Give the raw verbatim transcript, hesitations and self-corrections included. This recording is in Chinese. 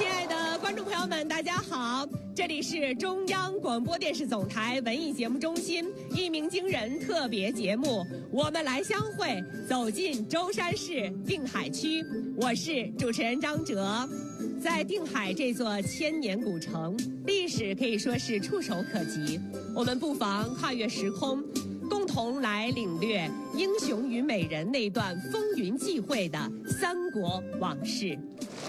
亲爱的观众朋友们，大家好，这里是中央广播电视总台文艺节目中心一鸣惊人特别节目，我们来相会，走进舟山市定海区。我是主持人张哲。在定海这座千年古城，历史可以说是触手可及，我们不妨跨越时空，共同来领略英雄与美人那段风云际会的三国往事。